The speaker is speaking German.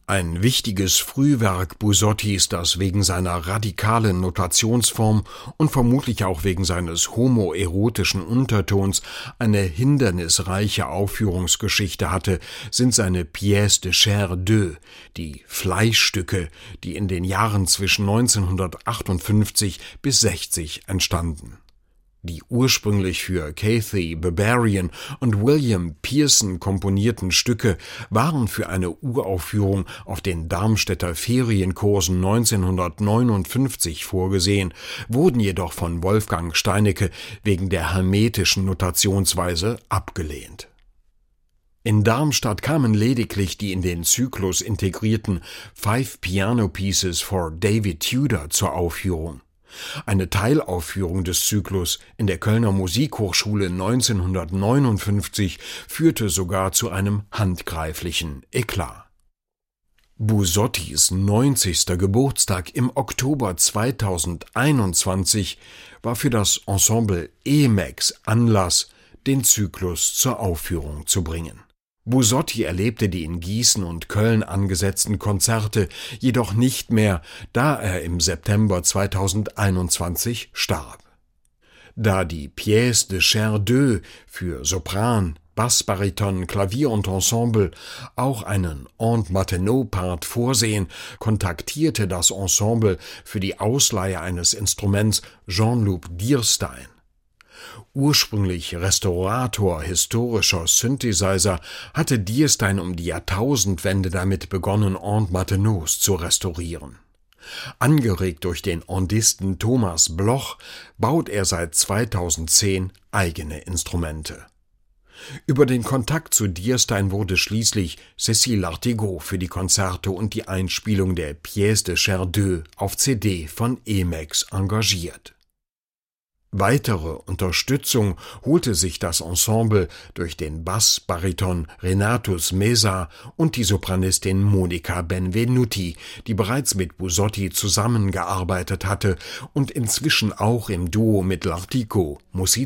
Ein wichtiges Frühwerk Busottis, das wegen seiner radikalen Notationsform und vermutlich auch wegen seines homoerotischen Untertons eine hindernisreiche Aufführungsgeschichte hatte, sind seine Pièces de chair d'œuf, die Fleischstücke, die in den Jahren zwischen 1958 bis 60 entstanden. Die ursprünglich für Kathy Barbarian und William Pearson komponierten Stücke waren für eine Uraufführung auf den Darmstädter Ferienkursen 1959 vorgesehen, wurden jedoch von Wolfgang Steinecke wegen der hermetischen Notationsweise abgelehnt. In Darmstadt kamen lediglich die in den Zyklus integrierten 5 Piano Pieces for David Tudor zur Aufführung. Eine Teilaufführung des Zyklus in der Kölner Musikhochschule 1959 führte sogar zu einem handgreiflichen Eklat. Busottis 90. Geburtstag im Oktober 2021 war für das Ensemble Emacs Anlass, den Zyklus zur Aufführung zu bringen. Busotti erlebte die in Gießen und Köln angesetzten Konzerte jedoch nicht mehr, da er im September 2021 starb. Da die Pièces de chair d'œuf für Sopran, Bassbariton, Klavier und Ensemble auch einen Aunt Martineau-Part vorsehen, kontaktierte das Ensemble für die Ausleihe eines Instruments Jean-Luc Dierstein. Ursprünglich Restaurator historischer Synthesizer, hatte Dierstein um die Jahrtausendwende damit begonnen, Aunt Martineaus zu restaurieren. Angeregt durch den Ondisten Thomas Bloch baut er seit 2010 eigene Instrumente. Über den Kontakt zu Dierstein wurde schließlich Cécile Artegot für die Konzerte und die Einspielung der Pièces de chair d'œuf auf CD von Emacs engagiert. Weitere Unterstützung holte sich das Ensemble durch den Bassbariton Renatus Mesa und die Sopranistin Monica Benvenuti, die bereits mit Busotti zusammengearbeitet hatte und inzwischen auch im Duo mit L'Artico musiziert.